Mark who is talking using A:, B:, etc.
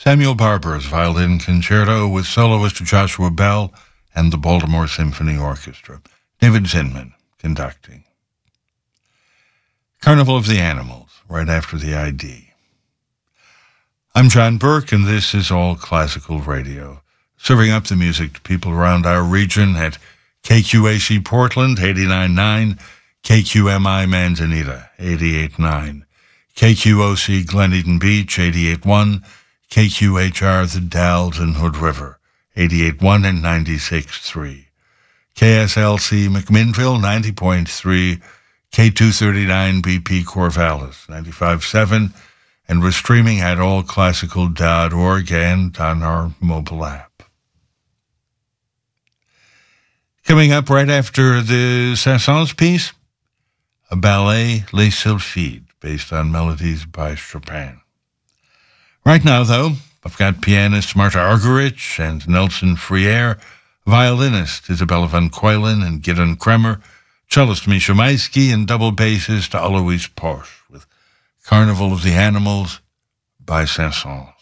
A: Samuel Barber's Violin Concerto with soloist Joshua Bell and the Baltimore Symphony Orchestra. David Zinman conducting. Carnival of the Animals, right after the ID. I'm John Burke, and this is All Classical Radio, serving up the music to people around our region at KQAC Portland, 89.9, KQMI Manzanita, 88.9, KQOC Glen Eden Beach, 88.1, KQHR The Dalles and Hood River, 88.1 and 96.3, KSLC McMinnville, 90.3, K239 BP Corvallis, 95.7, and we're streaming at allclassical.org and on our mobile app. Coming up right after the Saint-Saëns piece, a ballet, Les Sylphides, based on melodies by Chopin. Right now, though, I've got pianist Marta Argerich and Nelson Friere, violinist Isabella van Keulen and Gideon Kremer, cellist Misha Maisky, and double bassist Alois Posch with Carnival of the Animals by Saint-Saëns.